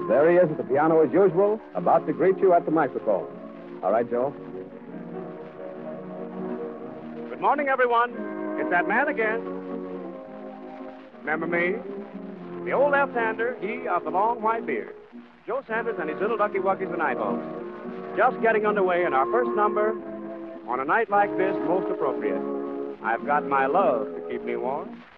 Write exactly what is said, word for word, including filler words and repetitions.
There he is at the piano as usual, about to greet you at the microphone. All right, Joe? Good morning, everyone. It's that man again. Remember me? The old left-hander, he of the long white beard. Joe Sanders and his little ducky wuggies and eyeballs. Just getting underway in our first number on a night like this, most appropriate. I've got my love to keep me warm.